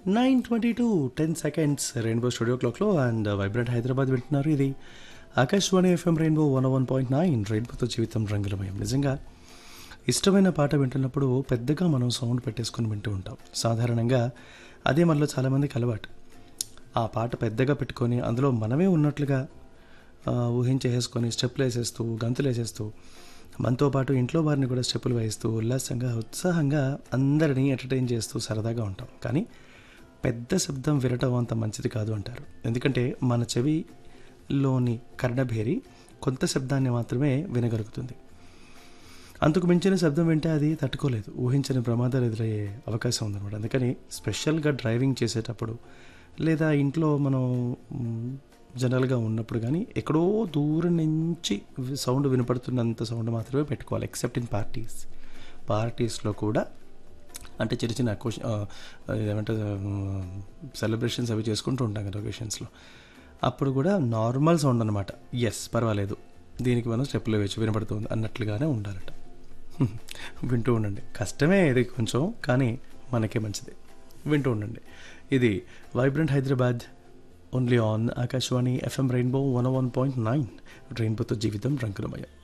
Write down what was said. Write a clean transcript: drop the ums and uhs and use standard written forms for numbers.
9:22 10 seconds rainbow studio క్లాక్లో and vibrant Hyderabad వింటున్నారు. ఇది ఆకాశవాణి ఎఫ్ఎం రెయిన్బో 101.9 రెయిన్బోతో జీవితం రంగులమయం. నిజంగా ఇష్టమైన పాట వింటున్నప్పుడు పెద్దగా మనం సౌండ్ పెట్టేసుకుని వింటూ ఉంటాం. సాధారణంగా అదే మనలో చాలామందికి అలవాటు. ఆ పాట పెద్దగా పెట్టుకొని అందులో మనమే ఉన్నట్లుగా ఊహించేసుకొని స్టెప్పులు వేసేస్తూ గంతులు వేసేస్తూ మనతో పాటు ఇంట్లో వారిని కూడా స్టెప్పులు వేస్తూ ఉల్లాసంగా ఉత్సాహంగా అందరినీ ఎంటర్టైన్ చేస్తూ సరదాగా ఉంటాం. కానీ పెద్ద శబ్దం వినటం అంత మంచిది కాదు అంటారు. ఎందుకంటే మన చెవిలోని కర్ణభేరి కొంత శబ్దాన్ని మాత్రమే వినగలుగుతుంది. అంతకు మించిన శబ్దం వింటే అది తట్టుకోలేదు, ఊహించని ప్రమాదాలు ఎదురయ్యే అవకాశం ఉందన్నమాట. అందుకని స్పెషల్గా డ్రైవింగ్ చేసేటప్పుడు లేదా ఇంట్లో మనం జనరల్గా ఉన్నప్పుడు కానీ ఎక్కడో దూరం నుంచి సౌండ్ వినపడుతున్నంత సౌండ్ మాత్రమే పెట్టుకోవాలి. ఎక్సెప్ట్ ఇన్ పార్టీస్లో కూడా, అంటే చిన్న చిన్న ఏమంటే సెలబ్రేషన్స్ అవి చేసుకుంటూ ఉంటాం కదా ఒకేషన్స్లో, అప్పుడు కూడా నార్మల్ సౌండ్ అనమాట. ఎస్ పర్వాలేదు, దీనికి మనం స్టెప్లో వేచి వినపడుతుంది అన్నట్లుగానే ఉండాలట. వింటూ ఉండండి. కష్టమే ఇది కొంచెం, కానీ మనకే మంచిది. వింటూ ఉండండి. ఇది vibrant Hyderabad only on Akashvani FM rainbow 101.9 రెయిన్బోతో జీవితం రంగులమయం.